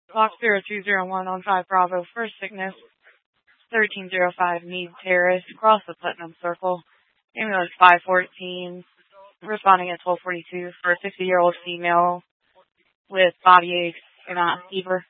Block 0201 on 5 Bravo, First Sickness, 1305 Mead Terrace, across the Putnam Circle. Ambulance 514, responding at 1242 for a 50-year-old female with body aches and fever.